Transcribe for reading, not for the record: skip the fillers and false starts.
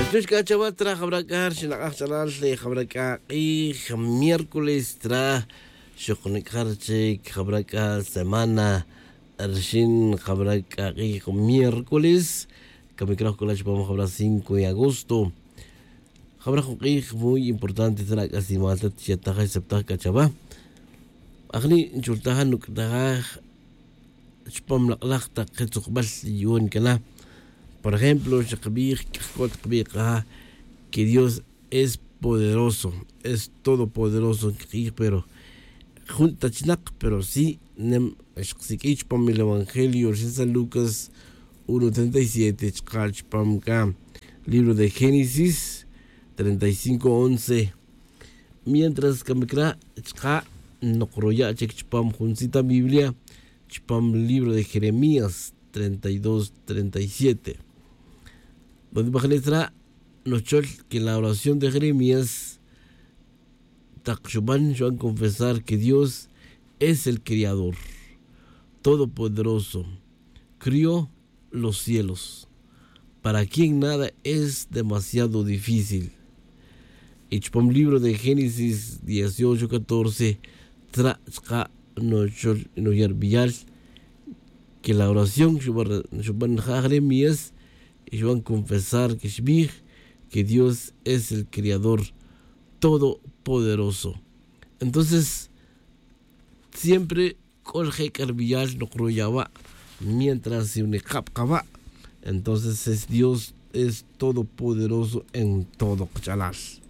Estoy cachaba tra jabracar, shinakach chalal le jabraca y miércoles tra shokunikarche jabraca semana arshin jabraca y miércoles kamikra college vamos a hablar 5 de agosto. Jabraca muy importante tra casi malta tiataja septa cachaba. Agni chultaha nuktaha chpam laqta qetsukbal yun kana. Por ejemplo, que Dios es poderoso, es todopoderoso, pero pero sí, pam el Evangelio, San Lucas 1:37, libro de Génesis 35:11. Mientras que me crea, no croya, chpam juncita Biblia, chpam libro de Jeremías 32:37. Donde baja letra nos que la oración de Jeremías Takshuban van a confesar que Dios es el Creador todopoderoso, crió los cielos, para quien nada es demasiado difícil. Y chupam libro de Génesis 18:14 traska no yerbial que la oración Shuban Jeremías y van a confesar que Dios es el Creador todopoderoso. Entonces, siempre colge carbillas no cruyaba mientras se une capcaba. Entonces, Dios es todopoderoso en todo chalas.